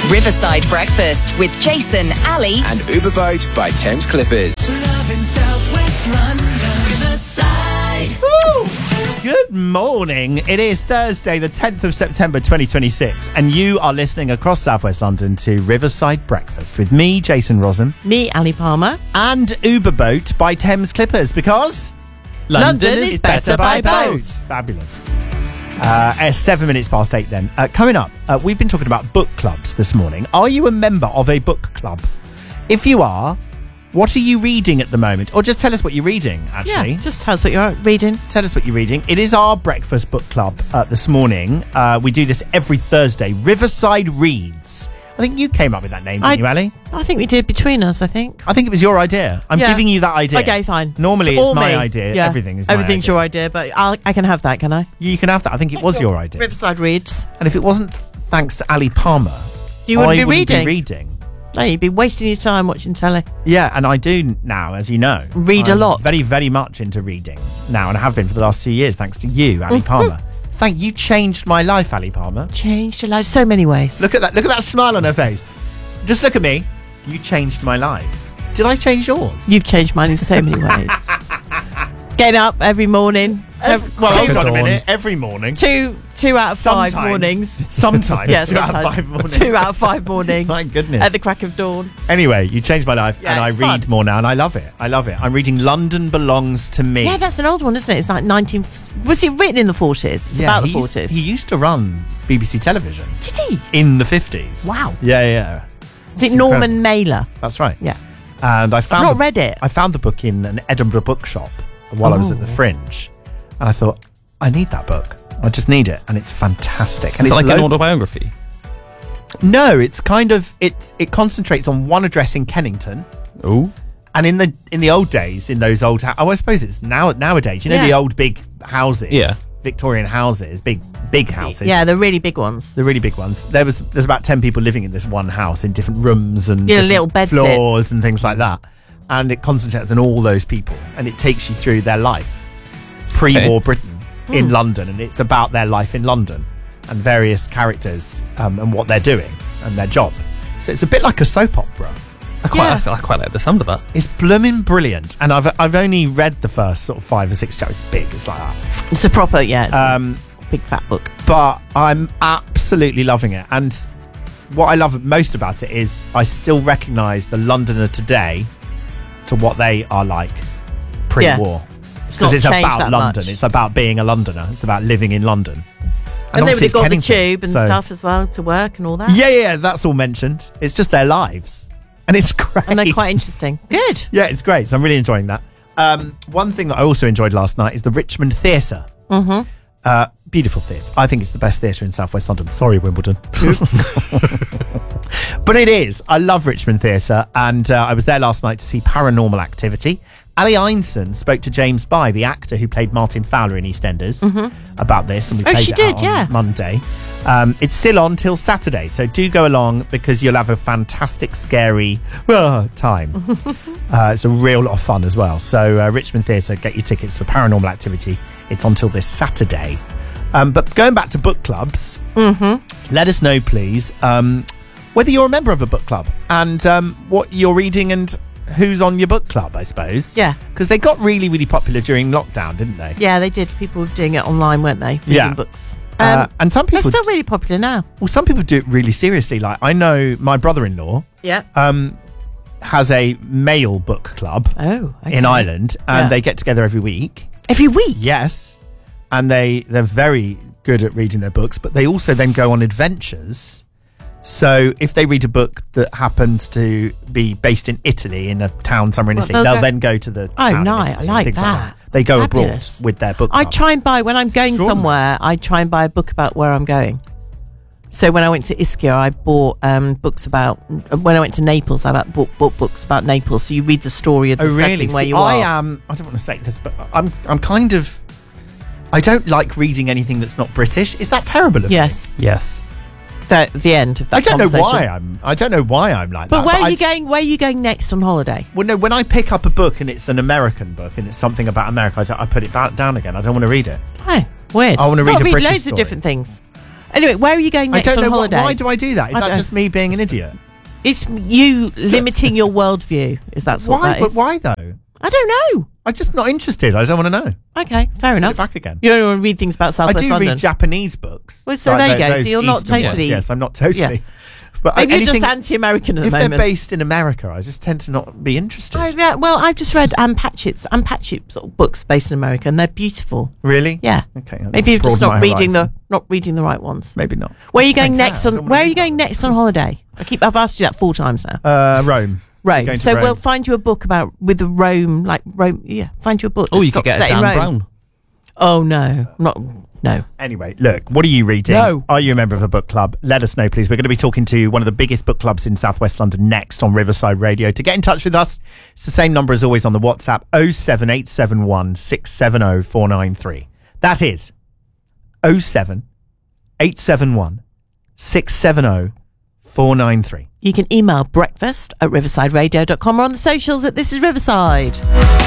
Riverside Breakfast with Jason, Ali, and Uber Boat by Thames Clippers. Love in South West London, Riverside. Woo! Good morning. It is Thursday, the 10th of September 2026, and you are listening across South West London to Riverside Breakfast with me, Jason Rosen, me, Ali Palmer, and Uber Boat by Thames Clippers, because London is better by boat. Fabulous. 7 minutes past 8 then. Coming up, we've been talking about book clubs this morning. Are you a member of a book club? If you are, what are you reading at the moment? Or just tell us what you're reading, actually. Yeah, just tell us what you're reading. Tell us what you're reading. It is our breakfast book club this morning. We do this every Thursday. Riverside Reads. I think you came up with that name, didn't you, Ali? I think we did between us, I think. I think it was your idea. I'm giving you that idea. Okay, fine. Normally It's it's all my me. idea. Yeah. Everything's my Everything's idea. your idea, but I can have that, can I? You can have that. I think it was your idea. Riverside Reads. And if it wasn't thanks to Ali Palmer, You wouldn't I be wouldn't reading. be reading. No, you'd be wasting your time watching telly. Yeah, and I do now, as you know. Read a I'm lot. Very, very much into reading now, and I have been for the last 2 years, thanks to you, Ali Palmer. Thank you. Changed my life, Ali Palmer. Changed your life so many ways. Look at that. Look at that smile on her face. Just look at me. You changed my life. Did I change yours? You've changed mine in so many ways. Getting up every morning. Well, hold on a minute. Every morning. Two out of five Sometimes. mornings. Sometimes. Yeah, 2 out of sometimes. 5 mornings. 2 out of 5 mornings. My goodness. At the crack of dawn. Anyway, you changed my life, Yeah, and I it's read fun. more now, and I love it. I love it. I'm reading London Belongs to Me. Yeah, that's an old one, isn't it? It's like 19... Was it written in the 40s? It's about the 40s. He used to run BBC television Did he? in the 50s. Wow. Yeah. Is it It's Norman Mailer? That's right. Yeah. And I found I've not read it. I found the book in an Edinburgh bookshop while I was at the Fringe, and I thought, I need that book. I just need it, and it's fantastic. And Is it it's like an autobiography? No, it's kind of it concentrates on one address in Kennington. Oh. And in the old days, in those old I suppose it's nowadays. You know, the old big houses, Yeah. Victorian houses, big houses. Yeah, the really big ones. The really big ones. There's about 10 people living in this one house in different rooms and Yeah, different little bed floors sits. and things like that. And it concentrates on all those people, and it takes you through their life, pre-war Britain in London, and it's about their life in London and various characters and what they're doing and their job. So it's a bit like a soap opera. I quite like the sound of that. It's blooming brilliant, and I've only read the first sort of 5 or 6 chapters. It's big, it's like that. It's a proper, it's a big fat book. But I'm absolutely loving it, and what I love most about it is I still recognise the Londoner today to what they are like pre-war, because it's not changed about that London. much. It's about being a Londoner. It's about living in London, And obviously they've it's got the Kennington, tube and so- stuff as well to work and all that. Yeah, that's all mentioned. It's just their lives, and it's great. And they're quite interesting. Good. Yeah, it's great. So I'm really enjoying that. One thing that I also enjoyed last night is the Richmond Theatre. Beautiful theatre. I think it's the best theatre in South West London. Sorry, Wimbledon. But it is. I love Richmond Theatre, and I was there last night to see Paranormal Activity. Ali Einson spoke to James Bye, the actor who played Martin Fowler in EastEnders, about this, and we played she it did, out yeah. on Monday. It's still on till Saturday, so do go along because you'll have a fantastic, scary time. It's a real lot of fun as well. So Richmond Theatre, get your tickets for Paranormal Activity. It's on till this Saturday. But going back to book clubs, let us know, please, whether you're a member of a book club and what you're reading and who's on your book club, I suppose. Yeah. Because they got really, really popular during lockdown, didn't they? Yeah, they did. People were doing it online, weren't they? Reading Yeah. books. And some They're people, still really popular now. well, some people do it really seriously. Like I know my brother-in-law Yeah. has a male book club Oh, okay. in Ireland, and Yeah. they get together every week. Every week? Yes, and they're very good at reading their books, but they also then go on adventures. So if they read a book that happens to be based in Italy, in a town somewhere in Well, Italy, they'll then go to the Oh, town in nice. Italy I and like things that. They go Fabulous. abroad with their book I club. try and buy, when I'm going Extraordinary. somewhere, I try and buy a book about where I'm going. So when I went to Ischia, I bought books about, when I went to Naples, I bought books about Naples. So you read the story of the setting where See, you are. I am. I don't want to say this, but I'm kind of. I don't like reading anything that's not British. Is that terrible of me? Yes. Yes. The end of that I don't know conversation. why I'm like that. But where are I you going? Where are you going next on holiday? Well, no, when I pick up a book and it's an American book and it's something about America, I put it back down again. I don't want to read it. Oh, weird. I wanna read a British loads story. of different things. Anyway, where are you going I next don't on know holiday? why do I do that? Is I that don't- just me being an idiot? It's you limiting your worldview. Is that what Why? that But is? why though? I don't know. I'm just not interested. I don't want to know. Okay, fair Put enough. it back again. You don't want to read things about I Southwest do London. read Japanese books. Well, so there you go. So you're not Eastern ones. totally- Yes, I'm not totally. Yeah. But Maybe you're just anything- anti-American at the if moment. they're based in America, I just tend to not be interested. Yeah, well, I've just read Anne Patchett's sort of books based in America, and they're beautiful. Really? Yeah. Okay. Maybe you're just broaden my not reading the right ones. Maybe not. Where are you Just going think, next I don't wanna Where are you read going that. next on holiday? I've asked you that 4 times now. Rome. Rome. Going to So Rome. we'll find you a book about with the Rome, like Rome. Yeah, find you a book. Oh, that's you could got get a set in Dan Rome. Brown. Oh no, no. Anyway, look, what are you reading? No. Are you a member of a book club? Let us know, please. We're going to be talking to one of the biggest book clubs in Southwest London next on Riverside Radio. To get in touch with us, it's the same number as always on the WhatsApp, 07871 670 493. That is 07871 670 493. You can email breakfast@riversideradio.com or on the socials at This Is Riverside.